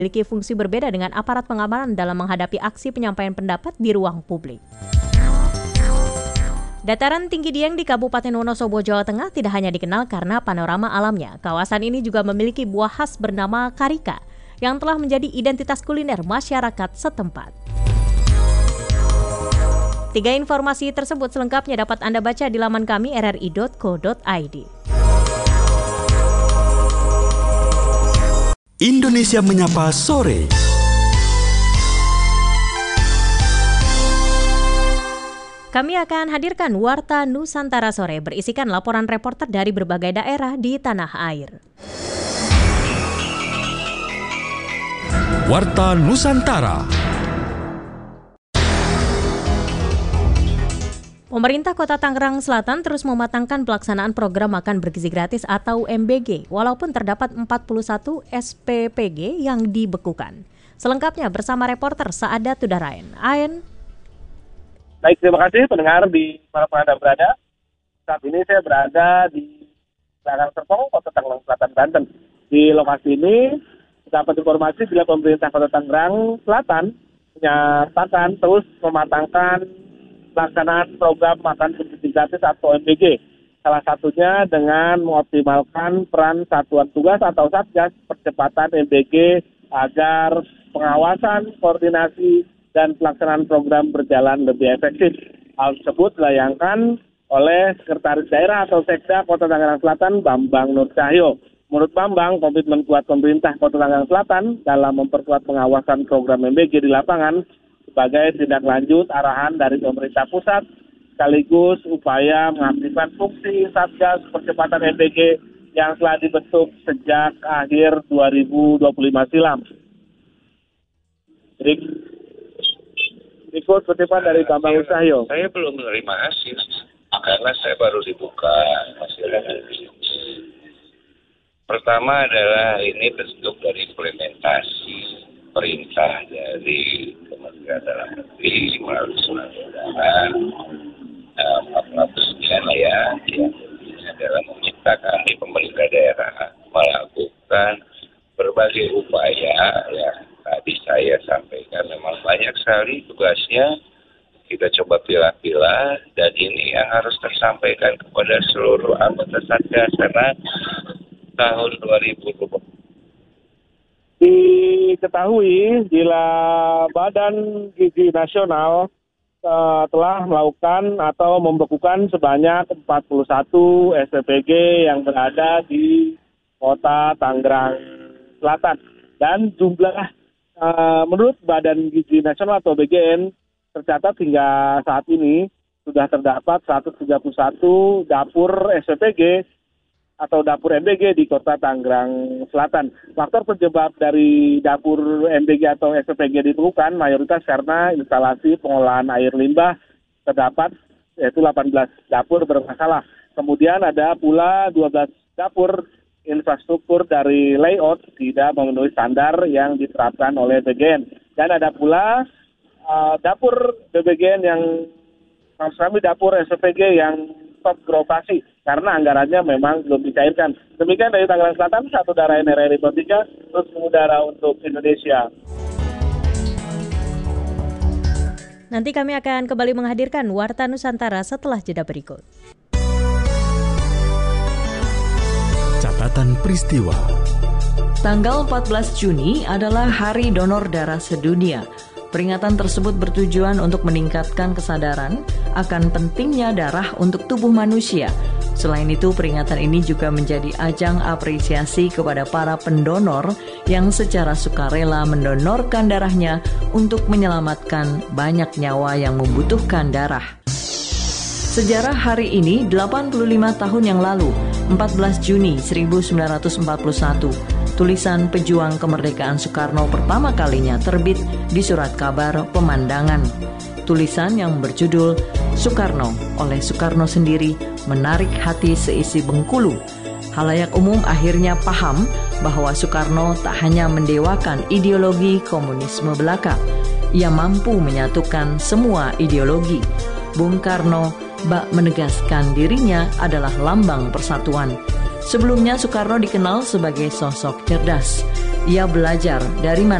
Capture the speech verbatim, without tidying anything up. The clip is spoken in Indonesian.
memiliki fungsi berbeda dengan aparat pengamanan dalam menghadapi aksi penyampaian pendapat di ruang publik. Dataran tinggi Dieng di Kabupaten Wonosobo, Jawa Tengah tidak hanya dikenal karena panorama alamnya. Kawasan ini juga memiliki buah khas bernama karika yang telah menjadi identitas kuliner masyarakat setempat. Tiga informasi tersebut selengkapnya dapat Anda baca di laman kami r r i dot co dot i d. Indonesia Menyapa Sore. Kami akan hadirkan Warta Nusantara Sore berisikan laporan reporter dari berbagai daerah di tanah air. Warta Nusantara. Pemerintah Kota Tangerang Selatan terus mematangkan pelaksanaan program makan bergizi gratis atau M B G, walaupun terdapat empat puluh satu S P P G yang dibekukan. Selengkapnya bersama reporter Saada Tudarain. Ain. Baik, terima kasih pendengar di mana Anda berada. Saat ini saya berada di Tangerang Serpong, Kota Tangerang Selatan, Banten. Di lokasi ini dapat informasi bila pemerintah Kota Tangerang Selatan menyatakan terus mematangkan pelaksanaan program makan bergizi gratis atau M B G. Salah satunya dengan mengoptimalkan peran satuan tugas atau satgas percepatan M B G agar pengawasan, koordinasi, dan pelaksanaan program berjalan lebih efektif. Hal tersebut dilayangkan oleh Sekretaris Daerah atau Sekda Kota Tangerang Selatan, Bambang Nur Cahyo. Menurut Bambang, komitmen kuat pemerintah Kota Tangerang Selatan dalam memperkuat pengawasan program M B G di lapangan sebagai tindak lanjut arahan dari pemerintah pusat, sekaligus upaya mengaktifkan fungsi Satgas Percepatan M B G yang telah dibentuk sejak akhir dua ribu dua puluh lima silam. Berikut kutipan dari Bambang Usahyo. Saya belum menerima hasil karena saya baru dibuka hasilnya. Pertama adalah ini bentuk dari implementasi perintah dari Kementerian Dalam Negeri melalui surat edaran empat ratus sekian ya, yang adalah meminta kami pemerintah daerah melakukan berbagai upaya yang tadi saya sampaikan. Memang banyak sekali tugasnya, kita coba pilah-pilah, dan ini yang harus tersampaikan kepada seluruh anggota Satgas karena tahun dua ribu dua puluh. Diketahui bila Badan Gizi Nasional uh, telah melakukan atau membekukan sebanyak empat puluh satu S P P G yang berada di Kota Tangerang Selatan. Dan jumlah uh, menurut Badan Gizi Nasional atau B G N tercatat hingga saat ini sudah terdapat seratus tiga puluh satu dapur S P P G atau dapur M B G di Kota Tangerang Selatan. Faktor penyebab dari dapur M B G atau S P P G ditemukan mayoritas karena instalasi pengolahan air limbah terdapat, yaitu delapan belas dapur bermasalah. Kemudian ada pula dua belas dapur infrastruktur dari layout tidak memenuhi standar yang diterapkan oleh B G N. Dan ada pula uh, dapur B G N yang maksud kami dapur S P P G yang stop beroperasi karena anggarannya memang belum dicairkan. Demikian dari Tangerang Selatan, satu darah N R R I tiga, terus mengudara untuk Indonesia. Nanti kami akan kembali menghadirkan Warta Nusantara setelah jeda berikut. Catatan peristiwa. Tanggal empat belas Juni adalah Hari Donor Darah Sedunia. Peringatan tersebut bertujuan untuk meningkatkan kesadaran akan pentingnya darah untuk tubuh manusia. Selain itu, peringatan ini juga menjadi ajang apresiasi kepada para pendonor yang secara sukarela mendonorkan darahnya untuk menyelamatkan banyak nyawa yang membutuhkan darah. Sejarah hari ini delapan puluh lima tahun yang lalu, empat belas Juni seribu sembilan ratus empat puluh satu, tulisan pejuang kemerdekaan Soekarno pertama kalinya terbit di surat kabar Pemandangan. Tulisan yang berjudul Soekarno oleh Soekarno sendiri menarik hati seisi Bengkulu. Halayak umum akhirnya paham bahwa Soekarno tak hanya mendewakan ideologi komunisme belaka, ia mampu menyatukan semua ideologi. Bung Karno bak menegaskan dirinya adalah lambang persatuan. Sebelumnya Soekarno dikenal sebagai sosok cerdas. Ia belajar dari